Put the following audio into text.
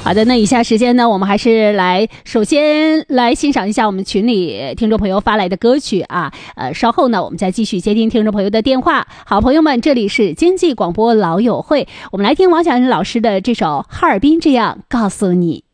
好的，那以下时间呢，我们还是首先来欣赏一下我们群里听众朋友发来的歌曲啊。稍后呢，我们再继续接听听众朋友的电话。好，朋友们，这里是经济广播老友会，我们来听王小云老师的这首《哈尔滨这样告诉你》。